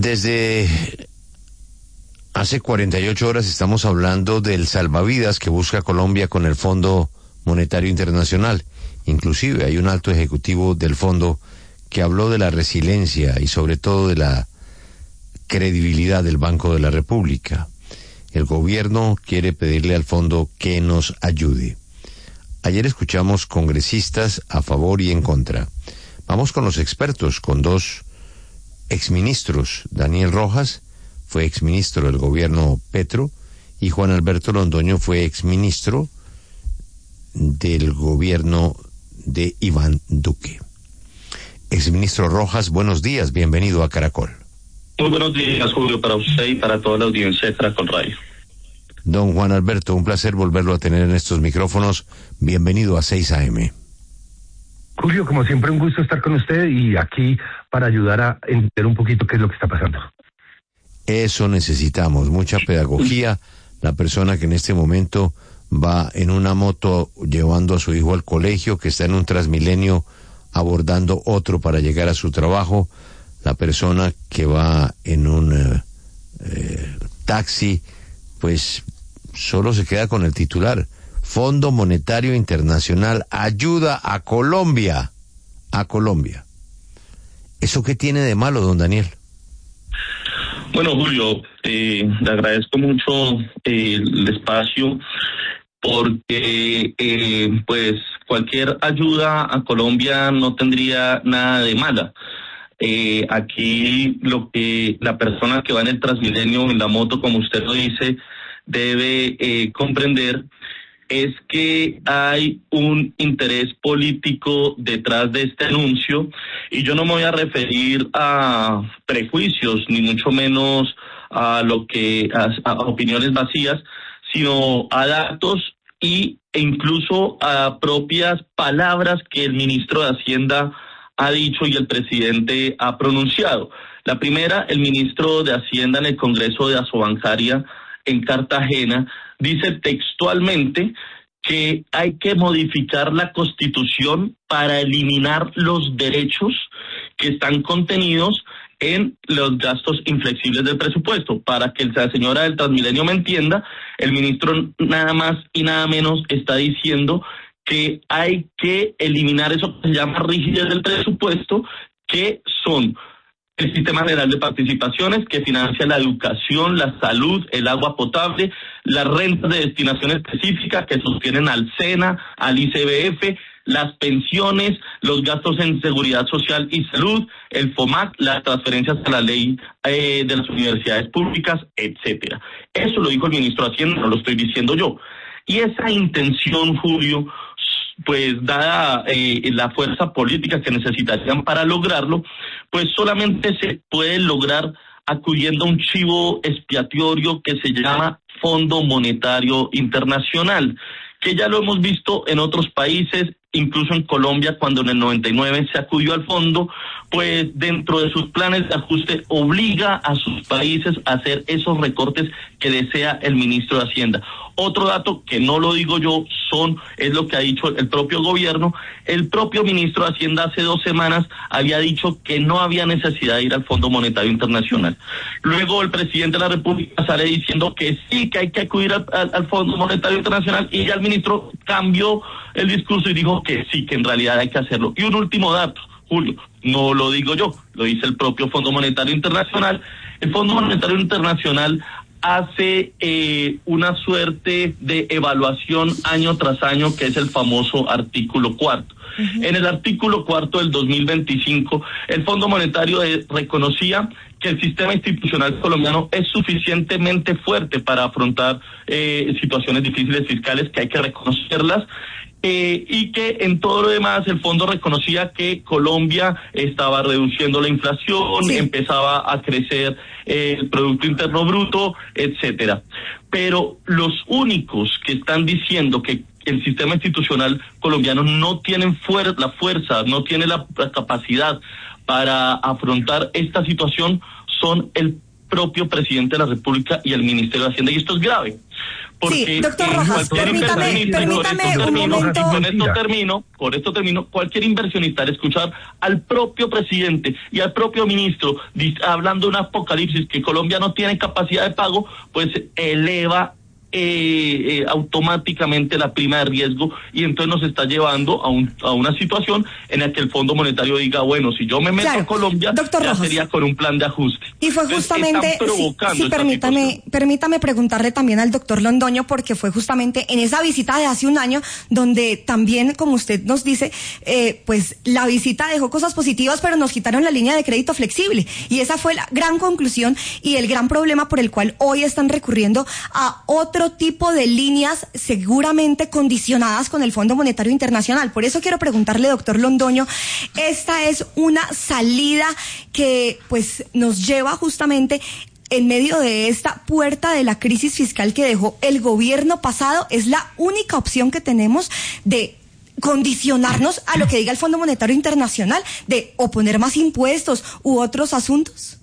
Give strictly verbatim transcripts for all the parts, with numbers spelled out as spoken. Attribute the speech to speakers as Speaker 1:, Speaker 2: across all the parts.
Speaker 1: Desde hace cuarenta y ocho horas estamos hablando del salvavidas que busca Colombia con el Fondo Monetario Internacional. Inclusive hay un alto ejecutivo del fondo que habló de la resiliencia y sobre todo de la credibilidad del Banco de la República. El gobierno quiere pedirle al fondo que nos ayude. Ayer escuchamos congresistas a favor y en contra. Vamos con los expertos, con dos exministros. Daniel Rojas fue exministro del gobierno Petro y Juan Alberto Londoño fue exministro del gobierno de Iván Duque. Exministro Rojas, buenos días, bienvenido a Caracol.
Speaker 2: Muy buenos días, Julio, para usted y para toda la audiencia de Caracol Radio.
Speaker 1: Don Juan Alberto, un placer volverlo a tener en estos micrófonos. Bienvenido a seis A M.
Speaker 3: Julio, como siempre, un gusto estar con usted y aquí para ayudar a entender un poquito qué es lo que está pasando.
Speaker 1: Eso necesitamos, mucha pedagogía. La persona que en este momento va en una moto llevando a su hijo al colegio, que está en un Transmilenio abordando otro para llegar a su trabajo, la persona que va en un eh, eh, taxi, pues solo se queda con el titular: Fondo Monetario Internacional ayuda a Colombia, a Colombia. ¿Eso qué tiene de malo, don Daniel?
Speaker 2: Bueno, Julio, eh, le agradezco mucho eh, el espacio porque eh, pues cualquier ayuda a Colombia no tendría nada de mala. Eh, aquí lo que la persona que va en el Transmilenio, en la moto, como usted lo dice, debe eh, comprender es que hay un interés político detrás de este anuncio, y yo no me voy a referir a prejuicios, ni mucho menos a lo que a, a opiniones vacías, sino a datos y, e incluso a propias palabras que el ministro de Hacienda ha dicho y el presidente ha pronunciado. La primera, el ministro de Hacienda en el Congreso de Asobancaria en Cartagena dice textualmente que hay que modificar la Constitución para eliminar los derechos que están contenidos en los gastos inflexibles del presupuesto. Para que la señora del Transmilenio me entienda, el ministro nada más y nada menos está diciendo que hay que eliminar eso que se llama rigidez del presupuesto, que son el Sistema General de Participaciones, que financia la educación, la salud, el agua potable, las rentas de destinación específica que sostienen al SENA, al I C B F, las pensiones, los gastos en seguridad social y salud, el FOMAC, las transferencias a la ley eh, de las universidades públicas, etcétera. Eso lo dijo el ministro de Hacienda, no lo estoy diciendo yo. Y esa intención, Julio, pues dada eh, la fuerza política que necesitarían para lograrlo, pues solamente se puede lograr acudiendo a un chivo expiatorio que se llama Fondo Monetario Internacional, que ya lo hemos visto en otros países, incluso en Colombia, cuando en el noventa y nueve se acudió al fondo, pues dentro de sus planes de ajuste obliga a sus países a hacer esos recortes que desea el ministro de Hacienda. Otro dato que no lo digo yo, son es lo que ha dicho el propio gobierno. El propio ministro de Hacienda hace dos semanas había dicho que no había necesidad de ir al Fondo Monetario Internacional. Luego el presidente de la República sale diciendo que sí, que hay que acudir al, al, al Fondo Monetario Internacional, y ya el ministro cambió el discurso y dijo que sí, que en realidad hay que hacerlo. Y un último dato, Julio, no lo digo yo, lo dice el propio Fondo Monetario Internacional. El Fondo Monetario Internacional hace eh, una suerte de evaluación año tras año, que es el famoso artículo cuarto. Uh-huh. En el artículo cuarto del dos mil veinticinco, el Fondo Monetario eh, reconocía que el sistema institucional colombiano es suficientemente fuerte para afrontar eh, situaciones difíciles fiscales, que hay que reconocerlas, Eh, y que en todo lo demás el fondo reconocía que Colombia estaba reduciendo la inflación, sí. empezaba a crecer eh, el Producto Interno Bruto, etcétera. Pero los únicos que están diciendo que el sistema institucional colombiano no tiene fuer- la fuerza, no tiene la, la capacidad para afrontar esta situación son el propio presidente de la República y el Ministerio de Hacienda, y esto es grave. Porque,
Speaker 4: sí, doctor
Speaker 2: eh,
Speaker 4: Rojas, permítame, permítame un
Speaker 2: termino,
Speaker 4: momento.
Speaker 2: Con esto termino, con esto termino. Cualquier inversionista al escuchar al propio presidente y al propio ministro hablando de un apocalipsis, que Colombia no tiene capacidad de pago, pues eleva Eh, eh, automáticamente la prima de riesgo, y entonces nos está llevando a, un, a una situación en la que el Fondo Monetario diga, bueno, si yo me meto
Speaker 4: claro,
Speaker 2: a Colombia,
Speaker 4: doctor
Speaker 2: ya
Speaker 4: Rojas,
Speaker 2: sería con un plan de ajuste.
Speaker 4: Y fue justamente,
Speaker 2: entonces,
Speaker 4: sí, sí permítame, permítame preguntarle también al doctor Londoño, porque fue justamente en esa visita de hace un año donde también, como usted nos dice, eh, pues la visita dejó cosas positivas, pero nos quitaron la línea de crédito flexible, y esa fue la gran conclusión y el gran problema por el cual hoy están recurriendo a otro tipo de líneas seguramente condicionadas con el Fondo Monetario Internacional. Por eso quiero preguntarle, doctor Londoño, esta es una salida que pues nos lleva justamente en medio de esta puerta de la crisis fiscal que dejó el gobierno pasado. ¿Es la única opción que tenemos de condicionarnos a lo que diga el Fondo Monetario Internacional, de oponer más impuestos u otros asuntos?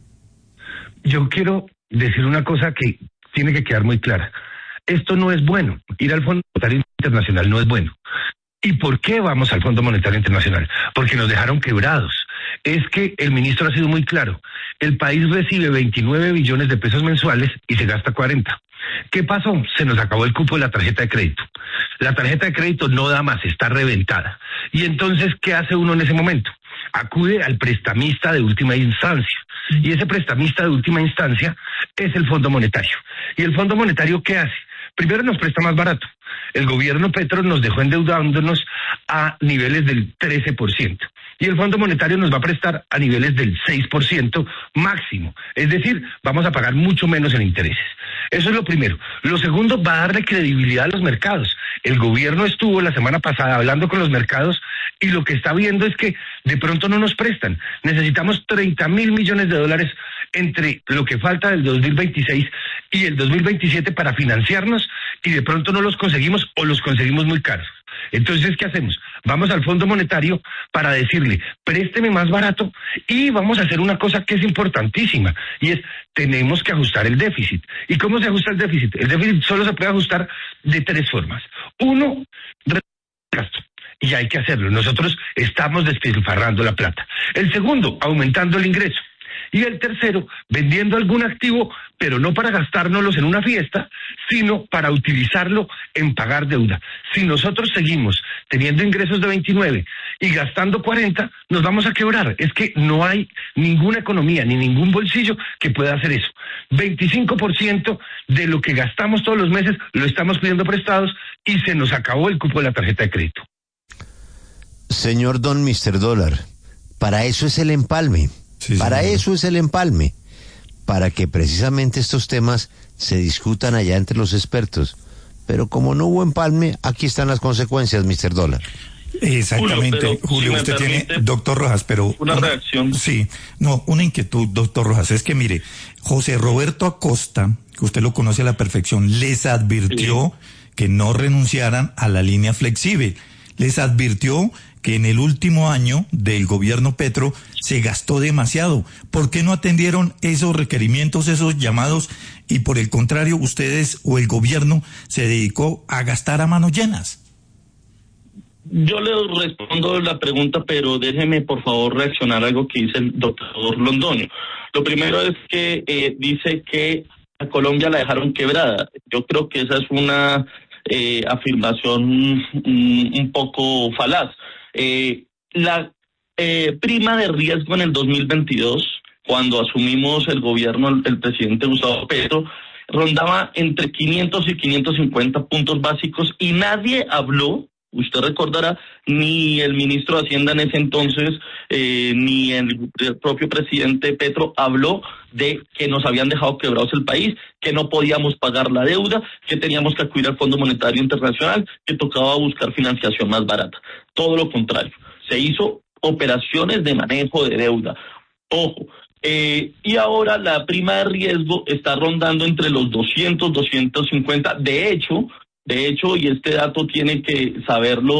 Speaker 3: Yo quiero decir una cosa que tiene que quedar muy clara. Esto no es bueno. Ir al Fondo Monetario Internacional no es bueno. ¿Y por qué vamos al Fondo Monetario Internacional? Porque nos dejaron quebrados. Es que el ministro ha sido muy claro. El país recibe veintinueve billones de pesos mensuales y se gasta cuarenta. ¿Qué pasó? Se nos acabó el cupo de la tarjeta de crédito. La tarjeta de crédito no da más, está reventada. Y entonces, ¿qué hace uno en ese momento? Acude al prestamista de última instancia. Y ese prestamista de última instancia es el Fondo Monetario. ¿Y el Fondo Monetario qué hace? Primero nos presta más barato. El gobierno Petro nos dejó endeudándonos a niveles del trece por ciento. Y el Fondo Monetario nos va a prestar a niveles del seis por ciento máximo. Es decir, vamos a pagar mucho menos en intereses. Eso es lo primero. Lo segundo, va a darle credibilidad a los mercados. El gobierno estuvo la semana pasada hablando con los mercados y lo que está viendo es que de pronto no nos prestan. Necesitamos treinta mil millones de dólares entre lo que falta del dos mil veintiséis y el dos mil veintisiete para financiarnos, y de pronto no los conseguimos o los conseguimos muy caros. Entonces, ¿qué hacemos? Vamos al Fondo Monetario para decirle, présteme más barato, y vamos a hacer una cosa que es importantísima, y es, tenemos que ajustar el déficit. ¿Y cómo se ajusta el déficit? El déficit solo se puede ajustar de tres formas. Uno, gasto. Y hay que hacerlo. Nosotros estamos despilfarrando la plata. El segundo, aumentando el ingreso. Y el tercero, vendiendo algún activo, pero no para gastárnoslos en una fiesta, sino para utilizarlo en pagar deuda. Si nosotros seguimos teniendo ingresos de veintinueve y gastando cuarenta, nos vamos a quebrar. Es que no hay ninguna economía ni ningún bolsillo que pueda hacer eso. veinticinco por ciento de lo que gastamos todos los meses lo estamos pidiendo prestados y se nos acabó el cupo de la tarjeta de crédito.
Speaker 1: Señor Don mister Dólar, para eso es el empalme. Sí, para señor. Eso es el empalme, para que precisamente estos temas se discutan allá entre los expertos. Pero como no hubo empalme, aquí están las consecuencias, mister Dólar.
Speaker 5: Exactamente,
Speaker 2: Julio, pero,
Speaker 5: Julio,
Speaker 2: si
Speaker 5: usted
Speaker 2: permite,
Speaker 5: tiene, doctor Rojas, pero...
Speaker 2: Una, una reacción.
Speaker 5: Sí, no, una inquietud, doctor Rojas, es que mire, José Roberto Acosta, que usted lo conoce a la perfección, les advirtió sí. que no renunciaran a la línea flexible. Les advirtió que en el último año del gobierno Petro se gastó demasiado. ¿Por qué no atendieron esos requerimientos, esos llamados, y por el contrario ustedes o el gobierno se dedicó a gastar a manos llenas?
Speaker 2: Yo le respondo la pregunta, pero déjeme por favor reaccionar a algo que dice el doctor Londoño. Lo primero es que eh, dice que a Colombia la dejaron quebrada. Yo creo que esa es una eh, afirmación un, un poco falaz. Eh, la eh, prima de riesgo en el dos mil veintidós, cuando asumimos el gobierno, el, el presidente Gustavo Petro, rondaba entre quinientos y quinientos cincuenta puntos básicos, y nadie habló, usted recordará, ni el ministro de Hacienda en ese entonces, eh, ni el, el propio presidente Petro habló de que nos habían dejado quebrados el país, que no podíamos pagar la deuda, que teníamos que acudir al Fondo Monetario Internacional, que tocaba buscar financiación más barata. Todo lo contrario, se hizo operaciones de manejo de deuda. Ojo, eh, y ahora la prima de riesgo está rondando entre los doscientos, doscientos cincuenta. De hecho, de hecho, y este dato tiene que saberlo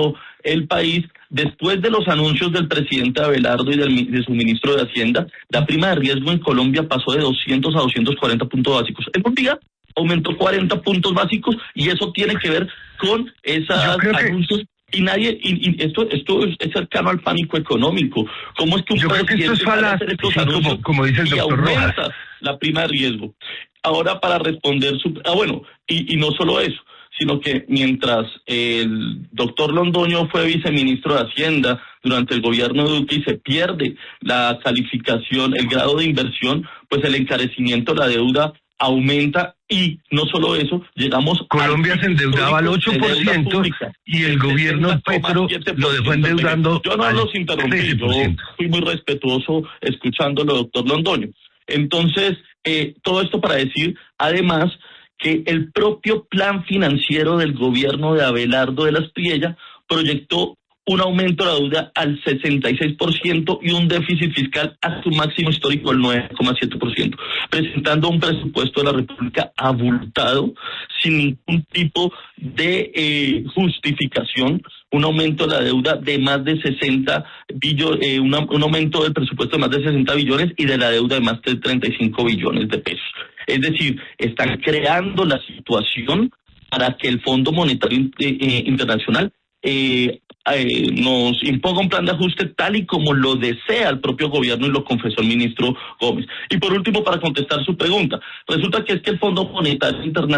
Speaker 2: el país, después de los anuncios del presidente Abelardo y del, de su ministro de Hacienda, la prima de riesgo en Colombia pasó de doscientos a doscientos cuarenta puntos básicos. En un día aumentó cuarenta puntos básicos y eso tiene que ver con esos anuncios. Que... Y nadie, y, y esto esto es, es cercano al pánico económico. ¿Cómo es que un
Speaker 3: Yo
Speaker 2: presidente
Speaker 3: creo que esto es falaz,
Speaker 2: hacer estos
Speaker 3: sí,
Speaker 2: anuncios
Speaker 3: como, como dice el
Speaker 2: y
Speaker 3: doctor
Speaker 2: aumenta
Speaker 3: Rojas?
Speaker 2: La prima de riesgo? Ahora, para responder su... Ah, bueno, y, y no solo eso, sino que mientras el doctor Londoño fue viceministro de Hacienda durante el gobierno de Duque y se pierde la calificación, el grado de inversión, pues el encarecimiento de la deuda aumenta y no solo eso, llegamos...
Speaker 3: Colombia se endeudaba al ocho por ciento y el gobierno Petro lo dejó endeudando.
Speaker 2: Yo no los interrumpí, yo fui muy respetuoso escuchándolo, doctor Londoño. Entonces, eh, todo esto para decir, además, que el propio plan financiero del gobierno de Abelardo de la Espriella proyectó un aumento de la deuda al sesenta y seis por ciento y un déficit fiscal a su máximo histórico del nueve coma siete por ciento, presentando un presupuesto de la República abultado, sin ningún tipo de eh, justificación, un aumento de la deuda de más de sesenta billones, eh, una, un aumento del presupuesto de más de sesenta billones y de la deuda de más de treinta y cinco billones de pesos. Es decir, están creando la situación para que el Fondo Monetario eh, Internacional eh, eh, nos imponga un plan de ajuste tal y como lo desea el propio gobierno y lo confesó el ministro Gómez. Y por último, para contestar su pregunta, resulta que es que el Fondo Monetario Internacional